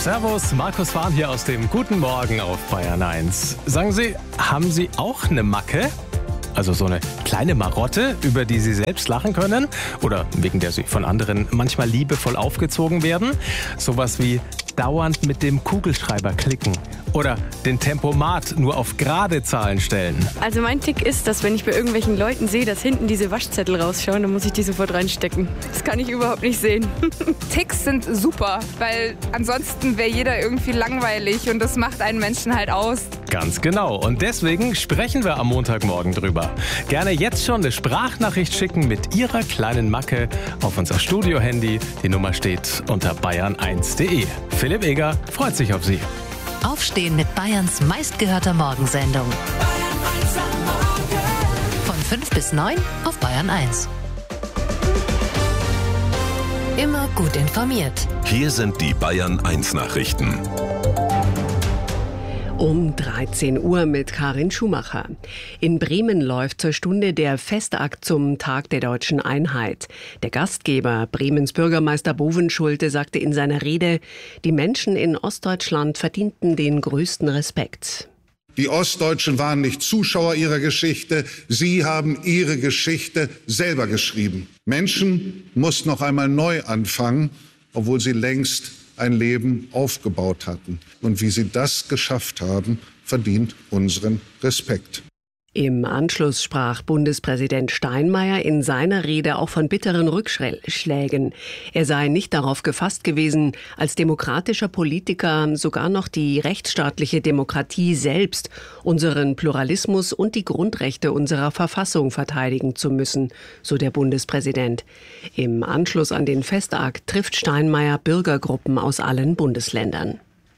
Servus, Markus Fahn hier aus dem Guten Morgen auf Bayern 1. Sagen Sie, haben Sie auch eine Macke? Also so eine kleine Marotte, über die Sie selbst lachen können? Oder wegen der Sie von anderen manchmal liebevoll aufgezogen werden? Sowas wie dauernd mit dem Kugelschreiber klicken oder den Tempomat nur auf gerade Zahlen stellen. Also mein Tick ist, dass wenn ich bei irgendwelchen Leuten sehe, dass hinten diese Waschzettel rausschauen, dann muss ich die sofort reinstecken. Das kann ich überhaupt nicht sehen. Ticks sind super, weil ansonsten wäre jeder irgendwie langweilig und das macht einen Menschen halt aus. Ganz genau. Und deswegen sprechen wir am Montagmorgen drüber. Gerne jetzt schon eine Sprachnachricht schicken mit Ihrer kleinen Macke auf unser Studio-Handy. Die Nummer steht unter bayern1.de. Philipp Eger freut sich auf Sie. Aufstehen mit Bayerns meistgehörter Morgensendung. Von 5 bis 9 auf Bayern 1. Immer gut informiert. Hier sind die Bayern 1 Nachrichten. Um 13 Uhr mit Karin Schumacher. In Bremen läuft zur Stunde der Festakt zum Tag der Deutschen Einheit. Der Gastgeber, Bremens Bürgermeister Bovenschulte, sagte in seiner Rede, die Menschen in Ostdeutschland verdienten den größten Respekt. Die Ostdeutschen waren nicht Zuschauer ihrer Geschichte, sie haben ihre Geschichte selber geschrieben. Menschen mussten noch einmal neu anfangen, obwohl sie längst ein Leben aufgebaut hatten. Und wie sie das geschafft haben, verdient unseren Respekt. Im Anschluss sprach Bundespräsident Steinmeier in seiner Rede auch von bitteren Rückschlägen. Er sei nicht darauf gefasst gewesen, als demokratischer Politiker sogar noch die rechtsstaatliche Demokratie selbst, unseren Pluralismus und die Grundrechte unserer Verfassung verteidigen zu müssen, so der Bundespräsident. Im Anschluss an den Festakt trifft Steinmeier Bürgergruppen aus allen Bundesländern.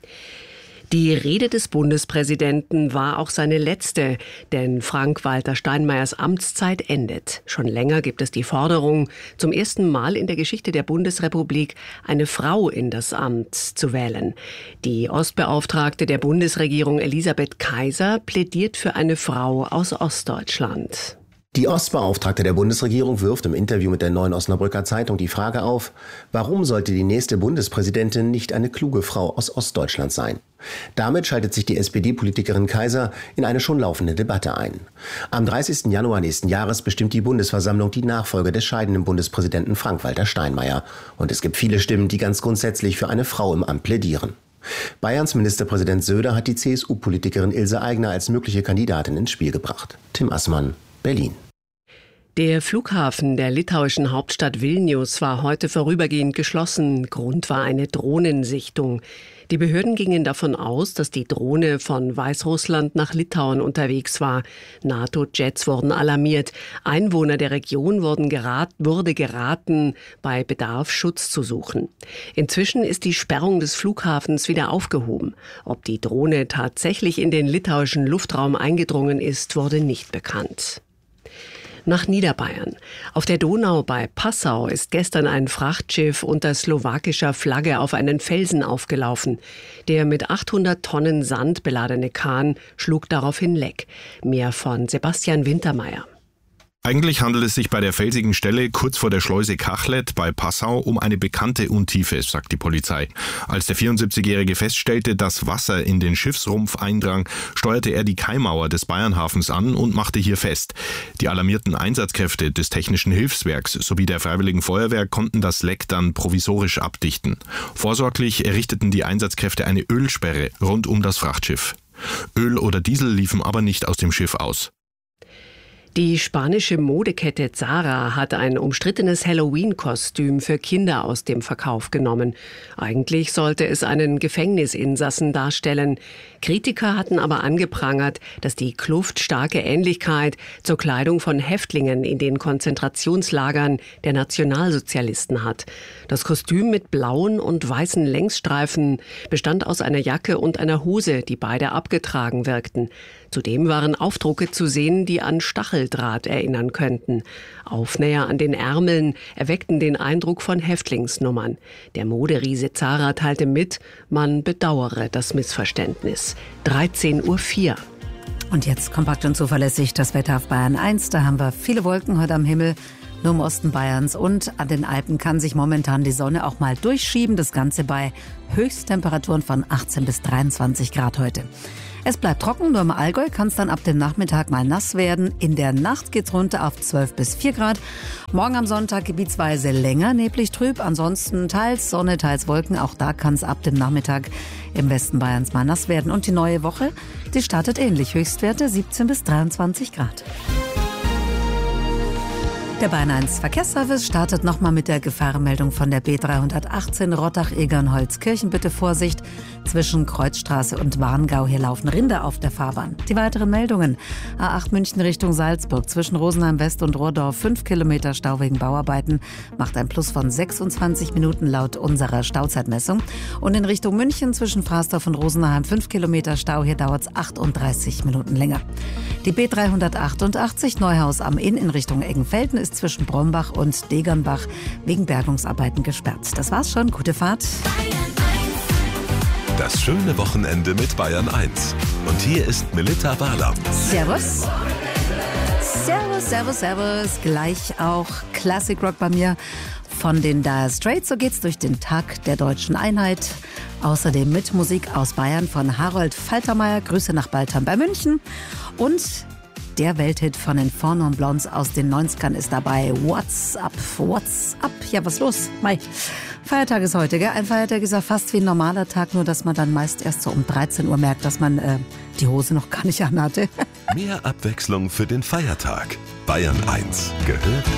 Die Rede des Bundespräsidenten war auch seine letzte, denn Frank-Walter Steinmeiers Amtszeit endet. Schon länger gibt es die Forderung, zum ersten Mal in der Geschichte der Bundesrepublik eine Frau in das Amt zu wählen. Die Ostbeauftragte der Bundesregierung Elisabeth Kaiser plädiert für eine Frau aus Ostdeutschland. Die Ostbeauftragte der Bundesregierung wirft im Interview mit der Neuen Osnabrücker Zeitung die Frage auf, warum sollte die nächste Bundespräsidentin nicht eine kluge Frau aus Ostdeutschland sein? Damit schaltet sich die SPD-Politikerin Kaiser in eine schon laufende Debatte ein. Am 30. Januar nächsten Jahres bestimmt die Bundesversammlung die Nachfolge des scheidenden Bundespräsidenten Frank-Walter Steinmeier. Und es gibt viele Stimmen, die ganz grundsätzlich für eine Frau im Amt plädieren. Bayerns Ministerpräsident Söder hat die CSU-Politikerin Ilse Aigner als mögliche Kandidatin ins Spiel gebracht. Tim Assmann, Berlin. Der Flughafen der litauischen Hauptstadt Vilnius war heute vorübergehend geschlossen. Grund war eine Drohnensichtung. Die Behörden gingen davon aus, dass die Drohne von Weißrussland nach Litauen unterwegs war. NATO-Jets wurden alarmiert. Einwohner der Region wurde geraten, bei Bedarf Schutz zu suchen. Inzwischen ist die Sperrung des Flughafens wieder aufgehoben. Ob die Drohne tatsächlich in den litauischen Luftraum eingedrungen ist, wurde nicht bekannt. Nach Niederbayern. Auf der Donau bei Passau ist gestern ein Frachtschiff unter slowakischer Flagge auf einen Felsen aufgelaufen. Der mit 800 Tonnen Sand beladene Kahn schlug daraufhin leck. Mehr von Sebastian Wintermeyer. Eigentlich handelt es sich bei der felsigen Stelle kurz vor der Schleuse Kachlet bei Passau um eine bekannte Untiefe, sagt die Polizei. Als der 74-Jährige feststellte, dass Wasser in den Schiffsrumpf eindrang, steuerte er die Kaimauer des Bayernhafens an und machte hier fest. Die alarmierten Einsatzkräfte des Technischen Hilfswerks sowie der Freiwilligen Feuerwehr konnten das Leck dann provisorisch abdichten. Vorsorglich errichteten die Einsatzkräfte eine Ölsperre rund um das Frachtschiff. Öl oder Diesel liefen aber nicht aus dem Schiff aus. Die spanische Modekette Zara hat ein umstrittenes Halloween-Kostüm für Kinder aus dem Verkauf genommen. Eigentlich sollte es einen Gefängnisinsassen darstellen. Kritiker hatten aber angeprangert, dass die Kluft starke Ähnlichkeit zur Kleidung von Häftlingen in den Konzentrationslagern der Nationalsozialisten hat. Das Kostüm mit blauen und weißen Längsstreifen bestand aus einer Jacke und einer Hose, die beide abgetragen wirkten. Zudem waren Aufdrucke zu sehen, die an Stacheldraht erinnern könnten. Aufnäher an den Ärmeln erweckten den Eindruck von Häftlingsnummern. Der Moderiese Zara teilte mit, man bedauere das Missverständnis. 13:04 Uhr. Und jetzt kompakt und zuverlässig das Wetter auf Bayern 1. Da haben wir viele Wolken heute am Himmel. Nur im Osten Bayerns und an den Alpen kann sich momentan die Sonne auch mal durchschieben. Das Ganze bei Höchsttemperaturen von 18 bis 23 Grad heute. Es bleibt trocken, nur im Allgäu kann es dann ab dem Nachmittag mal nass werden. In der Nacht geht's runter auf 12 bis 4 Grad. Morgen am Sonntag gebietsweise länger neblig trüb. Ansonsten teils Sonne, teils Wolken. Auch da kann es ab dem Nachmittag im Westen Bayerns mal nass werden. Und die neue Woche, die startet ähnlich. Höchstwerte 17 bis 23 Grad. Der Bayern 1 Verkehrsservice startet nochmal mit der Gefahrenmeldung von der B318 Rottach-Egernholz-Kirchen. Bitte Vorsicht zwischen Kreuzstraße und Warngau. Hier laufen Rinder auf der Fahrbahn. Die weiteren Meldungen. A8 München Richtung Salzburg. Zwischen Rosenheim West und Rohrdorf 5 Kilometer Stau wegen Bauarbeiten. Macht ein Plus von 26 Minuten laut unserer Stauzeitmessung. Und in Richtung München zwischen Frasdorf und Rosenheim 5 Kilometer Stau. Hier dauert es 38 Minuten länger. Die B388 Neuhaus am Inn in Richtung Eggenfelden ist zwischen Brombach und Degernbach wegen Bergungsarbeiten gesperrt. Das war's schon. Gute Fahrt. Das schöne Wochenende mit Bayern 1. Und hier ist Melitta Wahler. Servus. Servus, servus, servus. Gleich auch Classic Rock bei mir von den Dire Straits. So geht's durch den Tag der deutschen Einheit. Außerdem mit Musik aus Bayern von Harold Faltermeier. Grüße nach Baltham bei München. Und der Welthit von den Four Non Blondes aus den 90ern ist dabei. What's up? What's up? Ja, was los? Mai. Feiertag ist heute, gell? Ein Feiertag ist ja fast wie ein normaler Tag, nur dass man dann meist erst so um 13 Uhr merkt, dass man die Hose noch gar nicht anhatte. Mehr Abwechslung für den Feiertag. Bayern 1 gehört